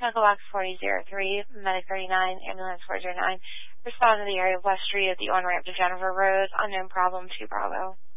Medical Box 4003, Medic 39, Ambulance 409. Respond to the area of West Street at the on-ramp to Jennifer Road. Unknown problem, 2 Bravo.